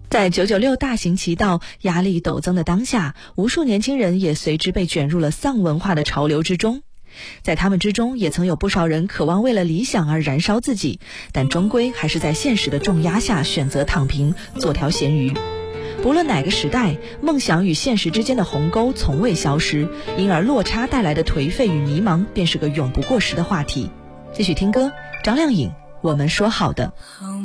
在996大行其道、压力陡增的当下，无数年轻人也随之被卷入了丧文化的潮流之中。在他们之中，也曾有不少人渴望为了理想而燃烧自己，但终归还是在现实的重压下选择躺平，做条咸鱼。不论哪个时代，梦想与现实之间的鸿沟从未消失，因而落差带来的颓废与迷茫便是个永不过时的话题。继续听歌，张靓颖，我们说好的。